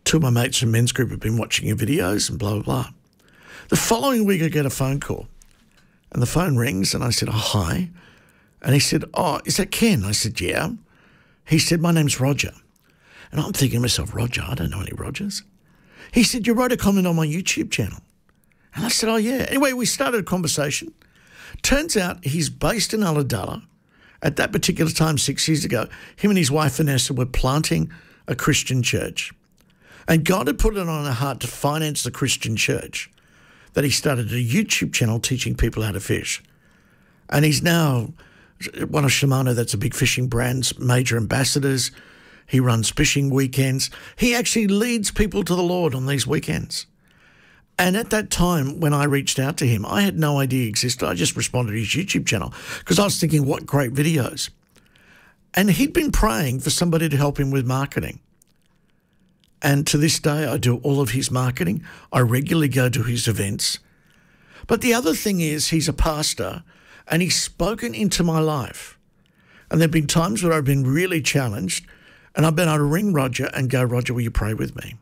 two of my mates from men's group have been watching your videos and blah, blah, blah. The following week I get a phone call and the phone rings and I said, oh, hi. And he said, oh, is that Ken? I said, yeah. He said, my name's Roger. And I'm thinking to myself, Roger, I don't know any Rogers. He said, you wrote a comment on my YouTube channel. And I said, oh, yeah. Anyway, we started a conversation. Turns out he's based in Ulladulla. At that particular time, 6 years ago, him and his wife Vanessa were planting a Christian church. And God had put it on her heart to finance the Christian church, that he started a YouTube channel teaching people how to fish. And he's now one of Shimano, that's a big fishing brand's major ambassadors. He runs fishing weekends. He actually leads people to the Lord on these weekends. And at that time, when I reached out to him, I had no idea he existed. I just responded to his YouTube channel because I was thinking, what great videos. And he'd been praying for somebody to help him with marketing. And to this day, I do all of his marketing. I regularly go to his events. But the other thing is he's a pastor and he's spoken into my life. And there have been times where I've been really challenged and I've been able to ring Roger and go, Roger, will you pray with me?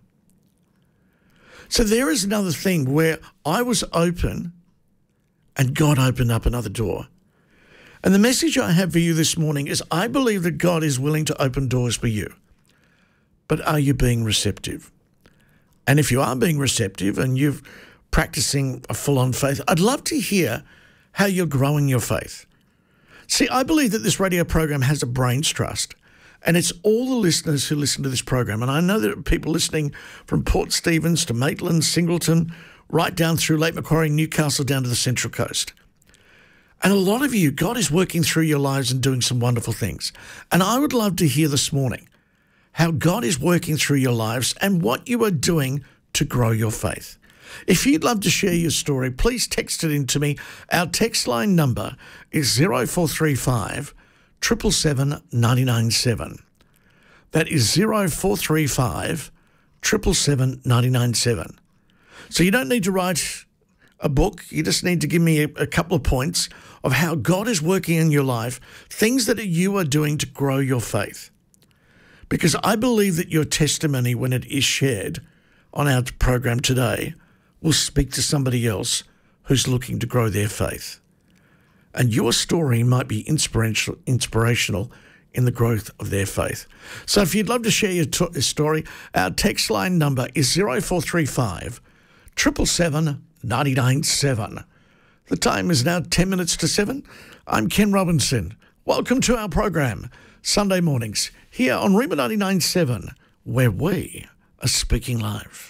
So there is another thing where I was open and God opened up another door. And the message I have for you this morning is I believe that God is willing to open doors for you. But are you being receptive? And if you are being receptive and you're practicing a full-on faith, I'd love to hear how you're growing your faith. See, I believe that this radio program has a brains trust, and it's all the listeners who listen to this program. And I know that there are people listening from Port Stephens to Maitland, Singleton, right down through Lake Macquarie, Newcastle, down to the Central Coast. And a lot of you, God is working through your lives and doing some wonderful things. And I would love to hear this morning how God is working through your lives and what you are doing to grow your faith. If you'd love to share your story, please text it in to me. Our text line number is 0435 777 997. That is 0435 777 997. So you don't need to write a book. You just need to give me a couple of points of how God is working in your life, things that you are doing to grow your faith. Because I believe that your testimony, when it is shared on our program today, will speak to somebody else who's looking to grow their faith. And your story might be inspirational in the growth of their faith. So if you'd love to share your story, our text line number is 0435 777 997. The time is now 10 minutes to 7. I'm Ken Robinson. Welcome to our program, Sunday mornings, here on Rima 99.7, where we are speaking live.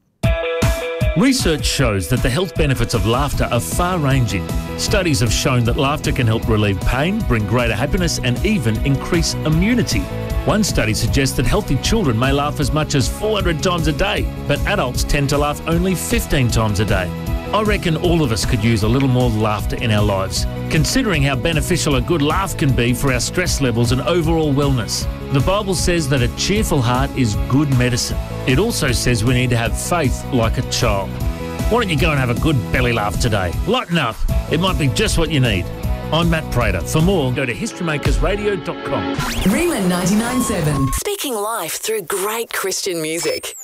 Research shows that the health benefits of laughter are far-ranging. Studies have shown that laughter can help relieve pain, bring greater happiness, and even increase immunity. One study suggests that healthy children may laugh as much as 400 times a day, but adults tend to laugh only 15 times a day. I reckon all of us could use a little more laughter in our lives, considering how beneficial a good laugh can be for our stress levels and overall wellness. The Bible says that a cheerful heart is good medicine. It also says we need to have faith like a child. Why don't you go and have a good belly laugh today? Lighten up. It might be just what you need. I'm Matt Prater. For more, go to historymakersradio.com. Rima 99.7. Speaking life through great Christian music.